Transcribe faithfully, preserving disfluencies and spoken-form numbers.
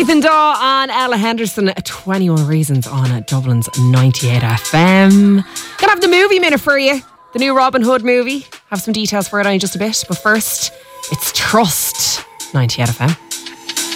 Ethan Daw and Ella Henderson, twenty-one Reasons on Dublin's ninety-eight F M. Gonna have the movie minute for you. The new Robin Hood movie. Have some details for it on in just a bit. But first, it's Trust, ninety-eight F M.